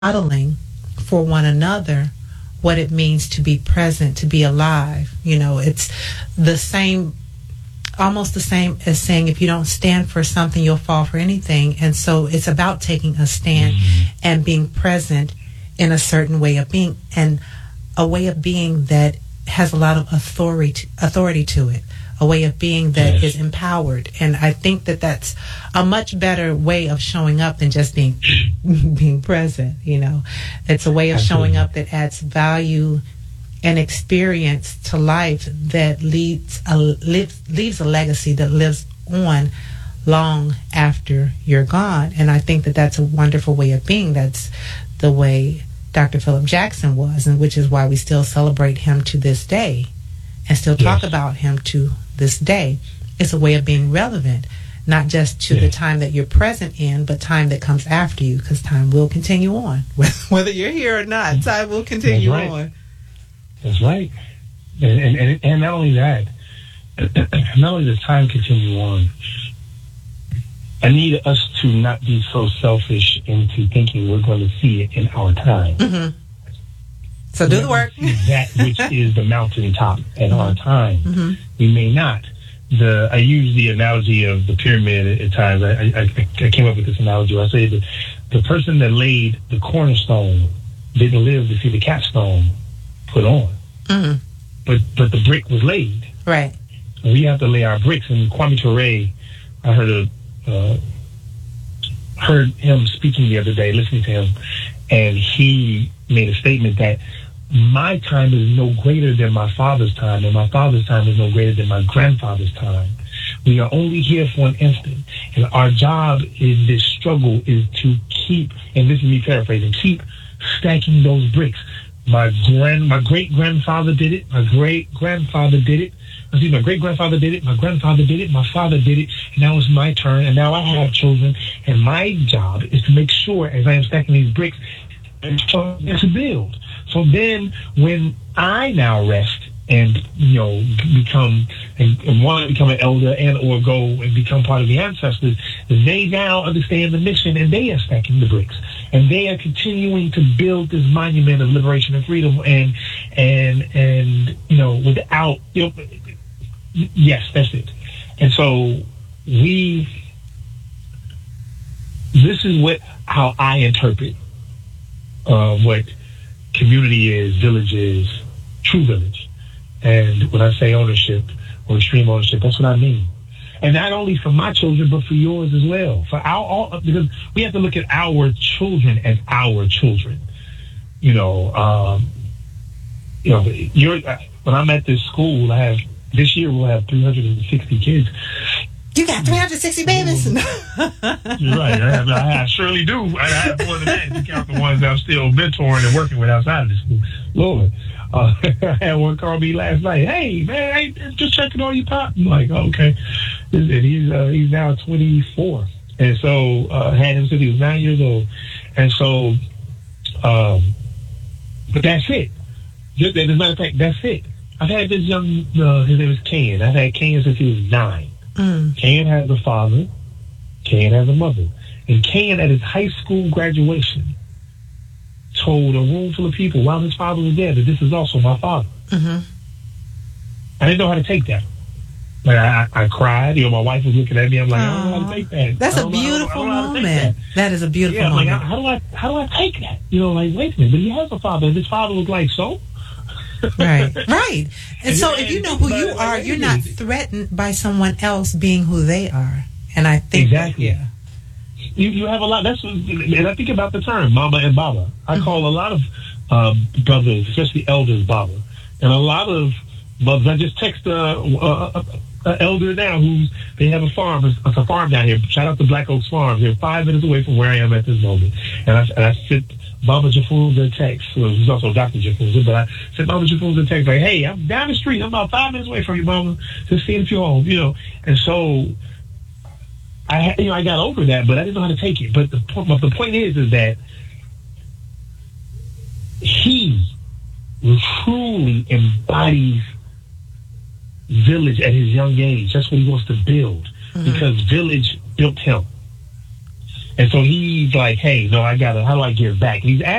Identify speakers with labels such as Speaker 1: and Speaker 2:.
Speaker 1: modeling for one another what it means to be present, to be alive. It's the same, almost the same as saying if you don't stand for something, you'll fall for anything. And so it's about taking a stand and being present in a certain way of being, and a way of being that has a lot of authority to it, a way of being that is empowered. And I think that that's a much better way of showing up than just being present. It's a way of showing up that adds value and experience to life, that leaves a legacy that lives on long after you're gone. And I think that that's a wonderful way of being. That's the way Dr. Philip Jackson was, and which is why we still celebrate him to this day and still talk about him to this day. It's a way of being relevant, not just to the time that you're present in, but time that comes after you, because time will continue on. Whether you're here or not, time will continue on.
Speaker 2: That's right. And not only that, not only does time continue on, I need us to not be so selfish into thinking we're going to see it in our time.
Speaker 1: Mm-hmm. So do the work.
Speaker 2: That which is the mountaintop in our time.
Speaker 1: Mm-hmm.
Speaker 2: We may not. I use the analogy of the pyramid at times. I came up with this analogy where I say that the person that laid the cornerstone didn't live to see the capstone put on.
Speaker 1: Mm-hmm.
Speaker 2: But the brick was laid.
Speaker 1: Right.
Speaker 2: And we have to lay our bricks. And Kwame Ture, I heard him speaking the other day, listening to him, and he made a statement that my time is no greater than my father's time, and my father's time is no greater than my grandfather's time. We are only here for an instant, and our job in this struggle is to keep, and this is me paraphrasing, keep stacking those bricks. My great-grandfather did it. My great-grandfather did it. My great-grandfather did it. My grandfather did it. My father did it. And now it's my turn. And now I have children. And my job is to make sure, as I am stacking these bricks, to build. So then, when I now rest and become and want to become an elder and or go and become part of the ancestors, they now understand the mission and they are stacking the bricks and they are continuing to build this monument of liberation and freedom and without yes, that's it. And so this is how I interpret what community is, village is, true village. And when I say ownership or extreme ownership, that's what I mean. And not only for my children, but for yours as well. Because we have to look at our children as our children. When I'm at this school, this year we'll have 360 kids.
Speaker 1: You got 360 babies.
Speaker 2: You're right. I surely do. I have more than that to count the ones that I'm still mentoring and working with outside of the school. Lord. I had one call me last night. Hey, man, I just checking on you, Pop. I'm like, oh, okay. And he's now 24. And so had him since he was 9 years old. And so, but that's it. As a matter of fact, that's it. I've had this young, his name is Ken. I've had Ken since he was 9. Ken has a father. Ken has a mother. And Ken, at his high school graduation, told a room full of people while his father was there that this is also my father.
Speaker 1: Mm-hmm.
Speaker 2: I didn't know how to take that. Like I cried. My wife was looking at me. I'm like, I don't know how to take that.
Speaker 1: That's a beautiful moment. That is a beautiful moment.
Speaker 2: Like, how do I take that? Like, wait a minute, but he has a father. And his father was like, so?
Speaker 1: Right. And so if you know who you are, you're not threatened by someone else being who they are. And I think
Speaker 2: exactly. You have a lot. And I think about the term Mama and Baba. I call a lot of brothers, especially elders, Baba, and a lot of brothers. I just text an elder now they have a farm. It's a farm down here. Shout out to Black Oaks Farms. They're 5 minutes away from where I am at this moment, and I sent Baba Jafunza a text. Well, he's also Dr. Jafunza, but I sent Baba Jafunza a text like, "Hey, I'm down the street. I'm about 5 minutes away from you, Mama. Just seeing if you're home." And so. I got over that, but I didn't know how to take it. But the point is that he truly embodies village at his young age. That's what he wants to build, because village built him. And so he's like, hey, no, how do I give back? And he's